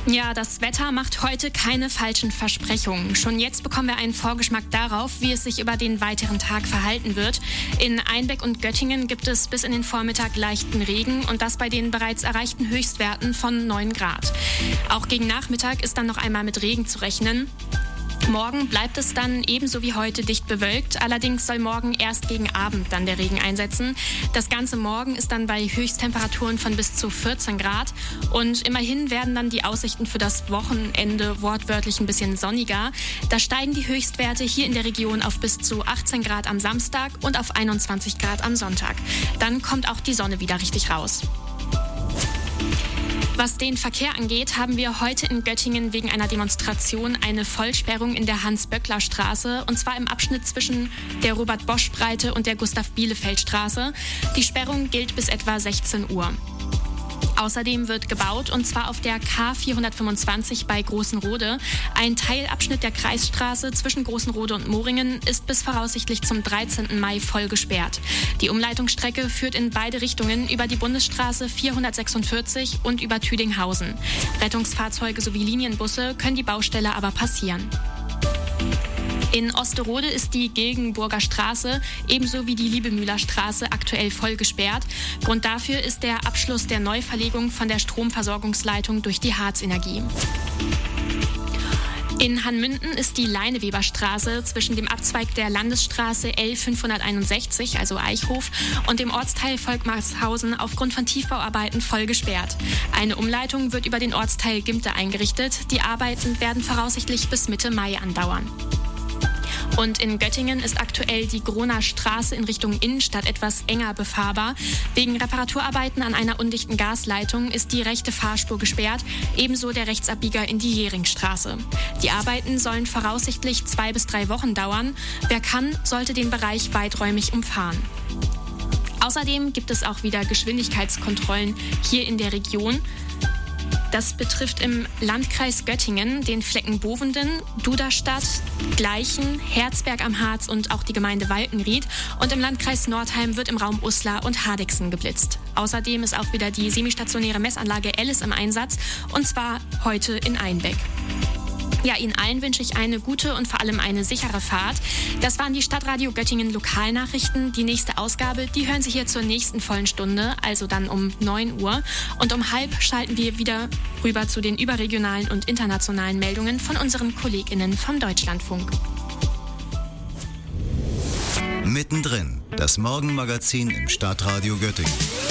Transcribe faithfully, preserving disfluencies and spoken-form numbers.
Ja, das Wetter macht heute keine falschen Versprechungen. Schon jetzt bekommen wir einen Vorgeschmack darauf, wie es sich über den weiteren Tag verhalten wird. In Einbeck und Göttingen gibt es bis in den Vormittag leichten Regen und das bei den bereits erreichten Höchstwerten von neun Grad. Auch gegen Nachmittag ist dann noch einmal mit Regen zu rechnen. Morgen bleibt es dann ebenso wie heute dicht bewölkt. Allerdings soll morgen erst gegen Abend dann der Regen einsetzen. Das ganze Morgen ist dann bei Höchsttemperaturen von bis zu vierzehn Grad. Und immerhin werden dann die Aussichten für das Wochenende wortwörtlich ein bisschen sonniger. Da steigen die Höchstwerte hier in der Region auf bis zu achtzehn Grad am Samstag und auf einundzwanzig Grad am Sonntag. Dann kommt auch die Sonne wieder richtig raus. Was den Verkehr angeht, haben wir heute in Göttingen wegen einer Demonstration eine Vollsperrung in der Hans-Böckler-Straße, und zwar im Abschnitt zwischen der Robert-Bosch-Breite und der Gustav-Bielefeld-Straße. Die Sperrung gilt bis etwa sechzehn Uhr. Außerdem wird gebaut, und zwar auf der K vierhundertfünfundzwanzig bei Großenrode. Ein Teilabschnitt der Kreisstraße zwischen Großenrode und Moringen ist bis voraussichtlich zum dreizehnten Mai voll gesperrt. Die Umleitungsstrecke führt in beide Richtungen über die Bundesstraße vierhundertsechsundvierzig und über Tüdinghausen. Rettungsfahrzeuge sowie Linienbusse können die Baustelle aber passieren. In Osterode ist die Gilgenburger Straße ebenso wie die Liebemühler Straße aktuell voll gesperrt. Grund dafür ist der Abschluss der Neuverlegung von der Stromversorgungsleitung durch die Harzenergie. In Hanmünden ist die Leineweberstraße zwischen dem Abzweig der Landesstraße L fünfhunderteinundsechzig, also Eichhof, und dem Ortsteil Volkmarshausen aufgrund von Tiefbauarbeiten voll gesperrt. Eine Umleitung wird über den Ortsteil Gimte eingerichtet. Die Arbeiten werden voraussichtlich bis Mitte Mai andauern. Und in Göttingen ist aktuell die Groner Straße in Richtung Innenstadt etwas enger befahrbar. Wegen Reparaturarbeiten an einer undichten Gasleitung ist die rechte Fahrspur gesperrt, ebenso der Rechtsabbieger in die Jähringstraße. Die Arbeiten sollen voraussichtlich zwei bis drei Wochen dauern. Wer kann, sollte den Bereich weiträumig umfahren. Außerdem gibt es auch wieder Geschwindigkeitskontrollen hier in der Region. Das betrifft im Landkreis Göttingen den Flecken Bovenden, Duderstadt, Gleichen, Herzberg am Harz und auch die Gemeinde Walkenried. Und im Landkreis Nordheim wird im Raum Uslar und Hardegsen geblitzt. Außerdem ist auch wieder die semistationäre Messanlage Ellis im Einsatz, und zwar heute in Einbeck. Ja, Ihnen allen wünsche ich eine gute und vor allem eine sichere Fahrt. Das waren die Stadtradio Göttingen Lokalnachrichten. Die nächste Ausgabe, die hören Sie hier zur nächsten vollen Stunde, also dann um neun Uhr. Und um halb schalten wir wieder rüber zu den überregionalen und internationalen Meldungen von unseren KollegInnen vom Deutschlandfunk. Mittendrin, das Morgenmagazin im Stadtradio Göttingen.